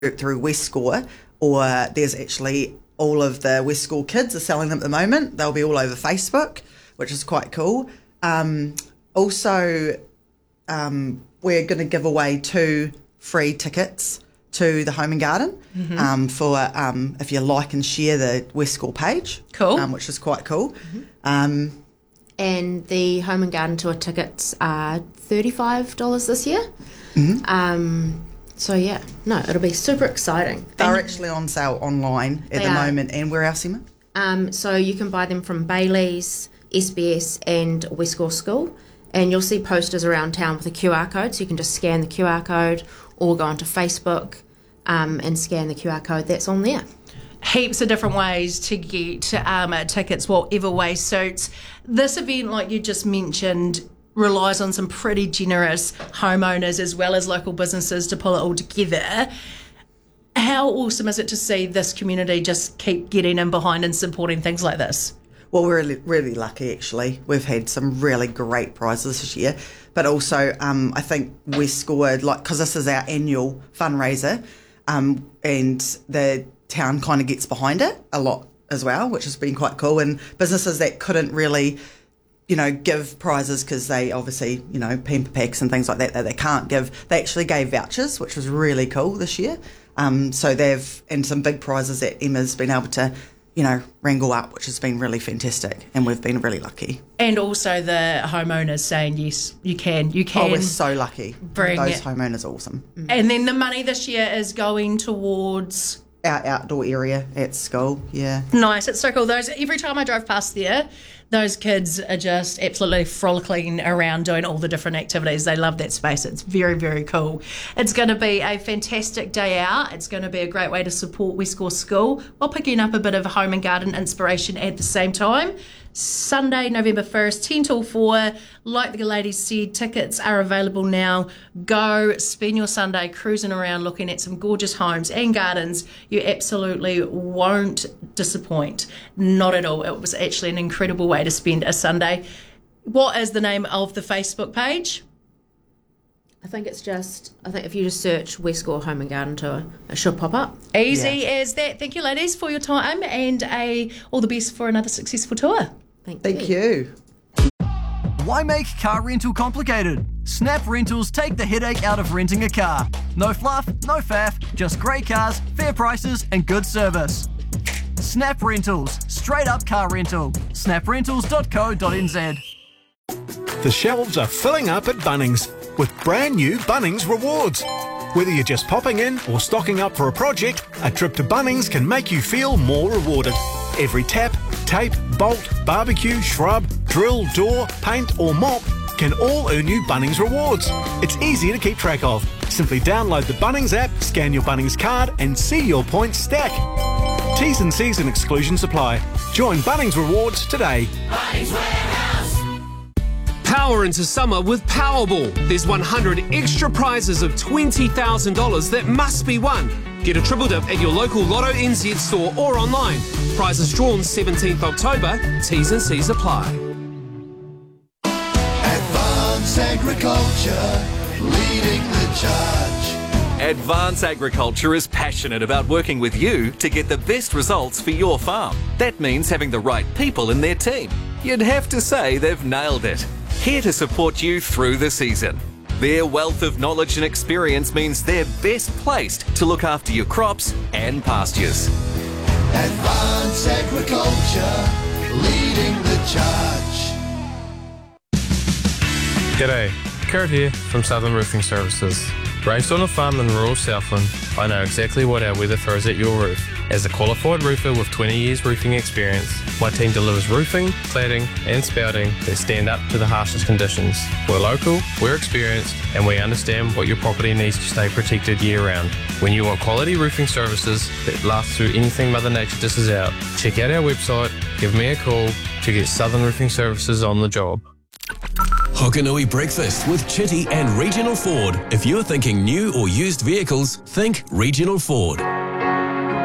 through Westcore, or there's actually all of the Westcore kids are selling them at the moment. They'll be all over Facebook, which is quite cool. Also, we're going to give away 2 free tickets to the Home and Garden for if you like and share the Westcore page. Cool. Which is quite cool. And the Home and Garden Tour tickets are $35 this year. So yeah, no, it'll be super exciting. They're actually on sale online at the moment. And where else, Emma? So you can buy them from Bailey's, SBS and Westcore School. And you'll see posters around town with a QR code, so you can just scan the QR code or go onto Facebook and scan the QR code that's on there. Heaps of different ways to get tickets, whatever way suits. This event, like you just mentioned, relies on some pretty generous homeowners as well as local businesses to pull it all together. How awesome is it to see this community just keep getting in behind and supporting things like this? Well, we're really lucky, actually. We've had some really great prizes this year. But also, I think Westcore, because this is our annual fundraiser, and the town kind of gets behind it a lot as well, which has been quite cool. And businesses that couldn't really, give prizes because they obviously, pamper packs and things like that they can't give, they actually gave vouchers, which was really cool this year. So and some big prizes that Emma's been able to wrangle up, which has been really fantastic, and we've been really lucky. And also the homeowners saying, yes, you can. Oh, we're so lucky. Those it. homeowners are awesome. And then the money this year is going towards... our outdoor area at school, yeah. Nice, it's so cool. Every time I drove past there, those kids are just absolutely frolicking around doing all the different activities. They love that space. It's very, very cool. It's going to be a fantastic day out. It's going to be a great way to support Westcore School while picking up a bit of home and garden inspiration at the same time. Sunday, November 1st, 10 till 4. Like the ladies said, tickets are available now. Go spend your Sunday cruising around looking at some gorgeous homes and gardens. You absolutely won't disappoint. Not at all. It was actually an incredible way to spend a Sunday. What is the name of the Facebook page? I think if you just search Westcore Home and Garden Tour, it should pop up. Easy as that. Thank you, ladies, for your time, and all the best for another successful tour. Thank you. Why make car rental complicated? Snap Rentals take the headache out of renting a car. No fluff, no faff, just great cars, fair prices and good service. Snap Rentals, straight up car rental. snaprentals.co.nz. The shelves are filling up at Bunnings with brand new Bunnings Rewards. Whether you're just popping in or stocking up for a project, a trip to Bunnings can make you feel more rewarded. Every tap, tape, bolt, barbecue, shrub, drill, door, paint or mop can all earn you Bunnings Rewards. It's easy to keep track of. Simply download the Bunnings app, scan your Bunnings card and see your points stack. T's and C's and exclusions apply. Join Bunnings Rewards today. Bunnings Warehouse. Power into summer with Powerball. There's 100 extra prizes of $20,000 that must be won. Get a triple dip at your local Lotto NZ store or online. Prizes drawn 17th October. T's and C's apply. Advanced Agriculture, leading the charge. Advance Agriculture is passionate about working with you to get the best results for your farm. That means having the right people in their team. You'd have to say they've nailed it. Here to support you through the season. Their wealth of knowledge and experience means they're best placed to look after your crops and pastures. Advance Agriculture, leading the charge. G'day, Kurt here from Southern Roofing Services. Raised on a farm in rural Southland, I know exactly what our weather throws at your roof. As a qualified roofer with 20 years roofing experience, my team delivers roofing, cladding and spouting that stand up to the harshest conditions. We're local, we're experienced and we understand what your property needs to stay protected year round. When you want quality roofing services that last through anything Mother Nature dishes out, check out our website, give me a call to get Southern Roofing Services on the job. Hokanui Breakfast with Chitty and Regional Ford. If you're thinking new or used vehicles, think Regional Ford.